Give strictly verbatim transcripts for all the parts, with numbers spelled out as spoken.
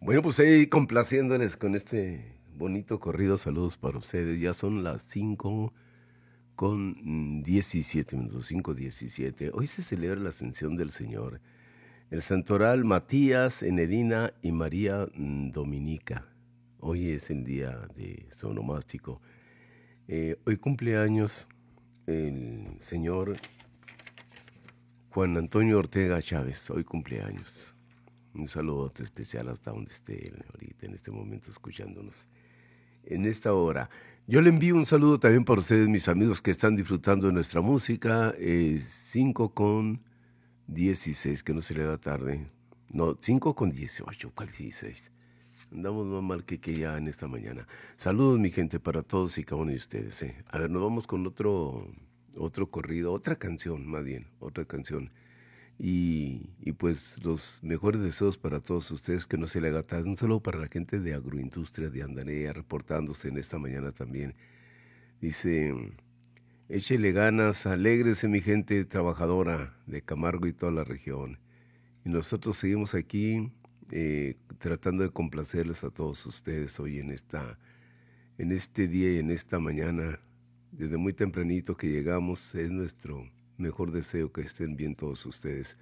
Bueno, pues ahí complaciéndoles con este bonito corrido. Saludos para ustedes. Ya son las cinco con diecisiete minutos, cinco diecisiete. Hoy se celebra la Ascensión del Señor. El santoral Matías, Enedina y María Dominica. Hoy es el día de su onomástico. Eh, hoy cumple años el señor Juan Antonio Ortega Chávez. Hoy cumple años. Un saludo especial hasta donde esté él ahorita, en este momento, escuchándonos. En esta hora. Yo le envío un saludo también para ustedes, mis amigos que están disfrutando de nuestra música. Eh, cinco con dieciséis, que no se le da tarde. No, cinco con dieciocho, ¿cuál dieciséis? Andamos más mal que, que ya en esta mañana. Saludos, mi gente, para todos y cada uno de ustedes. Eh. A ver, nos vamos con otro, otro corrido, otra canción, más bien, otra canción. Y, y pues los mejores deseos para todos ustedes, que no se le haga tarde. Un saludo para la gente de Agroindustria de Andarea, reportándose en esta mañana también. Dice, échele ganas, alégrese mi gente trabajadora de Camargo y toda la región. Y nosotros seguimos aquí eh, tratando de complacerles a todos ustedes hoy en, esta, en este día y en esta mañana. Desde muy tempranito que llegamos, es nuestro mejor deseo que estén bien todos ustedes.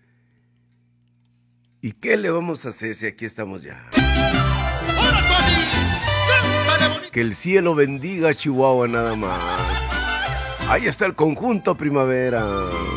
¿Y qué le vamos a hacer si aquí estamos ya? Que el cielo bendiga a Chihuahua nada más. Ahí está el conjunto Primavera.